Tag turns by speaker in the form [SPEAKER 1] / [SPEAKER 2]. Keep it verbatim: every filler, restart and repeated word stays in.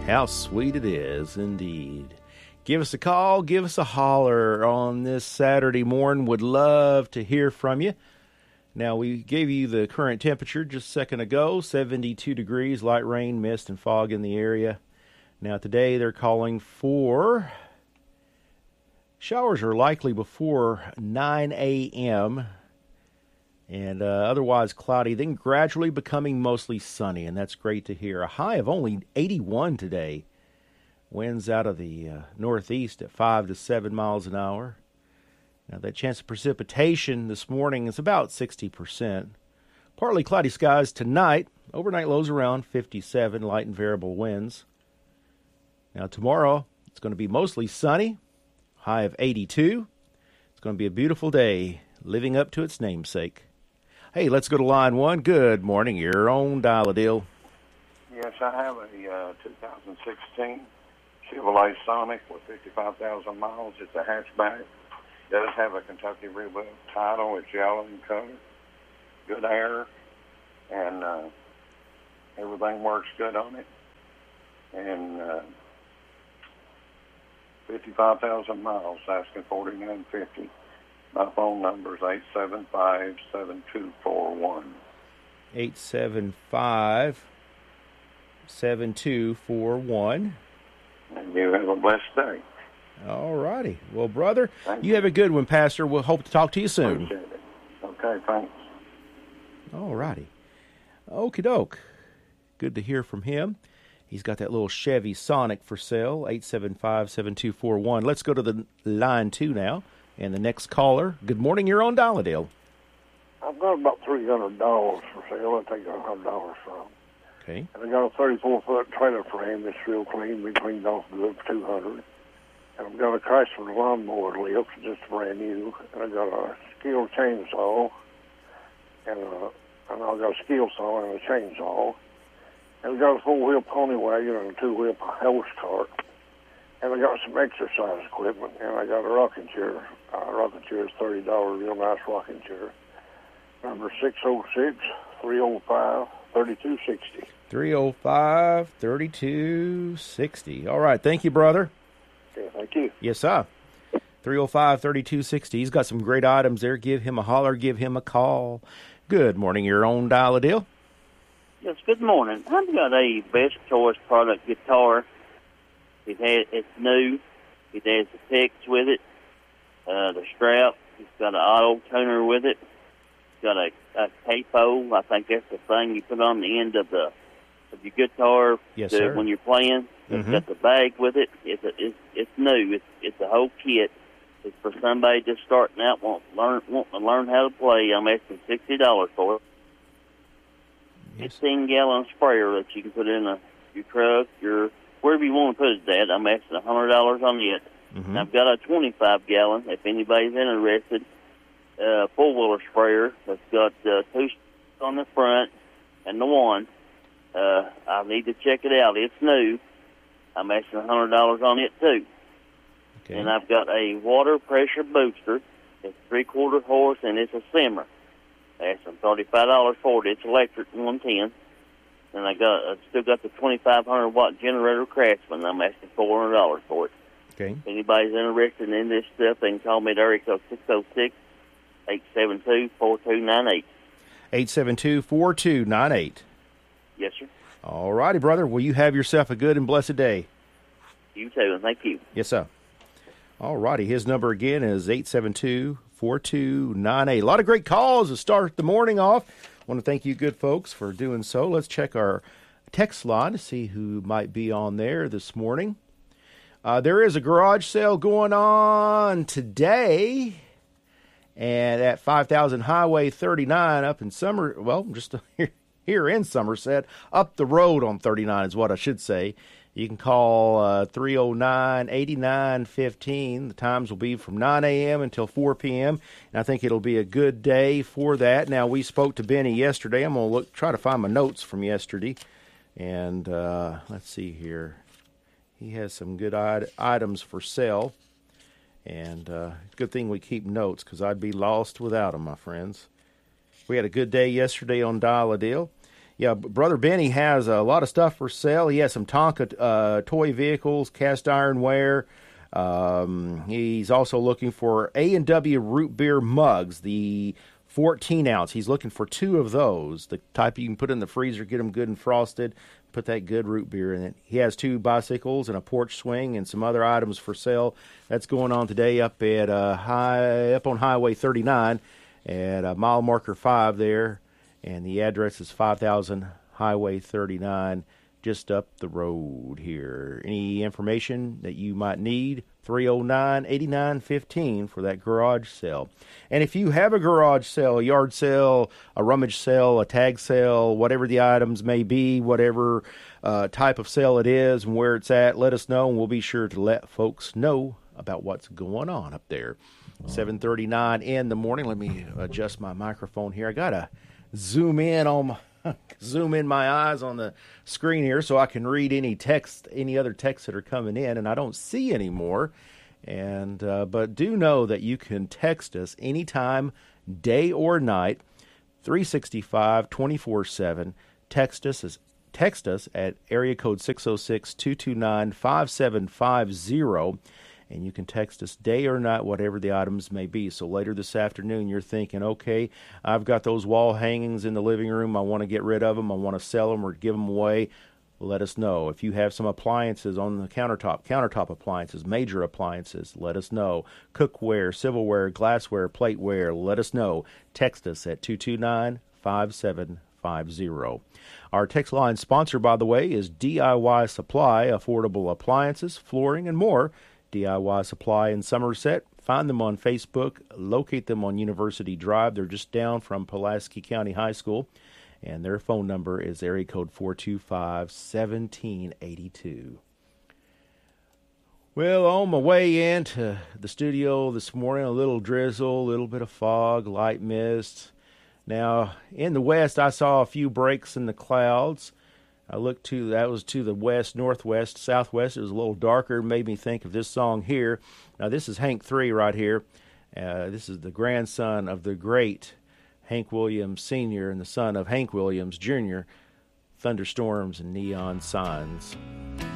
[SPEAKER 1] How sweet it is, indeed. Give us a call, give us a holler on this Saturday morning. Would love to hear from you. Now, we gave you the current temperature just a second ago, seventy-two degrees, light rain, mist, and fog in the area. Now, today they're calling for showers are likely before nine a.m., and uh, otherwise cloudy, then gradually becoming mostly sunny, and that's great to hear. A high of only eighty-one today. Winds out of the uh, northeast at five to seven miles an hour. Now, that chance of precipitation this morning is about sixty percent. Partly cloudy skies tonight. Overnight lows around fifty-seven, light and variable winds. Now, tomorrow, it's going to be mostly sunny, high of eighty-two. It's going to be a beautiful day, living up to its namesake. Hey, let's go to line one. Good morning. Your own Dial-A-Deal.
[SPEAKER 2] Yes, I have a uh, two thousand sixteen Chevrolet Sonic with fifty-five thousand miles. It's a hatchback. It does have a Kentucky Rebuilt title. It's yellow in color. Good air. And uh, everything works good on it. And uh, fifty-five thousand miles, asking forty-nine fifty. My phone number is eight seven five, seven two four one.
[SPEAKER 1] eight seven five, seven two four one.
[SPEAKER 2] And you have a blessed day.
[SPEAKER 1] All righty. Well, brother,
[SPEAKER 2] Thank
[SPEAKER 1] you have a good one, Pastor. We'll hope to talk to you soon.
[SPEAKER 2] Appreciate it. Okay, thanks.
[SPEAKER 1] All righty. Okie doke. Good to hear from him. He's got that little Chevy Sonic for sale, eight seven five, seven two four one. Let's go to the line two now. And the next caller, good morning, you're on Dial-A-Deal.
[SPEAKER 3] I've got about three hundred dollars for sale. I'll take one hundred dollars from.
[SPEAKER 1] Okay.
[SPEAKER 3] And I got a thirty-four foot trailer frame that's real clean. We cleaned off good for two hundred dollars. And I've got a Chrysler lawnmower lift, just brand new. And I've got a Skil chainsaw. And, a, and I've got a Skil saw and a chainsaw. And I've got a four-wheel pony wagon and a two-wheel horse cart. And I got some exercise equipment. And I got a rocking chair. Uh, rocking chair is thirty dollars, real nice rocking chair. Number six oh six, three oh five, three two six oh.
[SPEAKER 1] three oh five, three two six oh. All right, thank you, brother.
[SPEAKER 3] Okay, thank you.
[SPEAKER 1] Yes, sir. three oh five, three two six oh. He's got some great items there. Give him a holler, give him a call. Good morning, your own Dial-A-Deal.
[SPEAKER 4] Yes, good morning. I've got a Best Choice product guitar. It has, it's new. It has the picks with it, uh, the strap. It's got an auto tuner with it. It's got a, a capo. I think that's the thing you put on the end of the of your guitar
[SPEAKER 1] yes,
[SPEAKER 4] to,
[SPEAKER 1] sir.
[SPEAKER 4] when you're playing.
[SPEAKER 1] Mm-hmm.
[SPEAKER 4] It's got the bag with it. It's a, it's, it's new. It's it's a whole kit. It's for somebody just starting out, want learn wanting to learn how to play. I'm asking sixty dollars for it.
[SPEAKER 1] Yes.
[SPEAKER 4] Fifteen gallon sprayer that you can put in a, your truck, your wherever you want to put it at. I'm asking a hundred dollars on it.
[SPEAKER 1] Mm-hmm.
[SPEAKER 4] I've got a twenty-five gallon. If anybody's interested, uh, four wheeler sprayer that's got uh, two on the front and the one. Uh, I need to check it out. It's new. I'm asking a hundred dollars on it too.
[SPEAKER 1] Okay.
[SPEAKER 4] And I've got a water pressure booster. It's three quarter horse and it's a simmer. I asked them thirty-five dollars for it. It's electric, one ten. And I got, I still got the twenty-five hundred watt generator Craftsman. I'm asking four hundred dollars for it.
[SPEAKER 1] Okay.
[SPEAKER 4] If anybody's interested in this stuff, they can call me at area code six oh six, eight seven two, four two nine eight.
[SPEAKER 1] eight seven two, four two nine eight.
[SPEAKER 4] Yes, sir.
[SPEAKER 1] All righty, brother. Well, you have yourself a good and blessed day.
[SPEAKER 4] You too, and thank you.
[SPEAKER 1] Yes, sir. All righty. His number again is eight seven two, four two nine eight. A lot of great calls to start the morning off. I want to thank you good folks for doing so. Let's check our text line to see who might be on there this morning. Uh, there is a garage sale going on today and at five thousand Highway thirty-nine up in Summer, well, just here, here in Somerset, up the road on thirty-nine is what I should say. You can call uh, three oh nine, eight nine one five. The times will be from nine a.m. until four p.m., and I think it'll be a good day for that. Now, we spoke to Benny yesterday. I'm going to look try to find my notes from yesterday, and uh, let's see here. He has some good it- items for sale, and uh, good thing we keep notes because I'd be lost without them, my friends. We had a good day yesterday on Dial-A-Deal. Yeah, Brother Benny has a lot of stuff for sale. He has some Tonka uh, toy vehicles, cast iron ware. Um, he's also looking for A and W root beer mugs, the fourteen ounce. He's looking for two of those, the type you can put in the freezer, get them good and frosted, put that good root beer in it. He has two bicycles and a porch swing and some other items for sale. That's going on today up at uh, high up on Highway thirty-nine at uh, mile marker five there, and the address is five thousand Highway thirty-nine, just up the road here. Any information that you might need, three oh nine, eighty-nine fifteen for that garage sale. And if you have a garage sale, a yard sale, a rummage sale, a tag sale, whatever the items may be, whatever uh, type of sale it is and where it's at, let us know, and we'll be sure to let folks know about what's going on up there. seven thirty-nine in the morning. Let me adjust my microphone here. I got to zoom in on my zoom in my eyes on the screen here so I can read any text, any other texts that are coming in, and I don't see any more. And uh, but do know that you can text us anytime, day or night, three sixty-five, twenty-four seven. Text us as text us at area code six oh six, two two nine, five seven five zero. And you can text us day or night, whatever the items may be. So later this afternoon, you're thinking, okay, I've got those wall hangings in the living room. I want to get rid of them. I want to sell them or give them away. Let us know. If you have some appliances on the countertop, countertop appliances, major appliances, let us know. Cookware, silverware, glassware, plateware, let us know. Text us at two two nine, five seven five zero. Our text line sponsor, by the way, is D I Y Supply, affordable appliances, flooring, and more. D I Y Supply in Somerset. Find them on Facebook. Locate them on University Drive. They're just down from Pulaski County High School. And their phone number is area code four two five, one seven eight two. Well, on my way into the studio this morning, a little drizzle, a little bit of fog, light mist. Now, in the west, I saw a few breaks in the clouds. I looked to, that was to the west, northwest, southwest. It was a little darker. It made me think of this song here. Now, this is Hank three right here. Uh, this is the grandson of the great Hank Williams Senior and the son of Hank Williams Junior Thunderstorms and Neon Signs.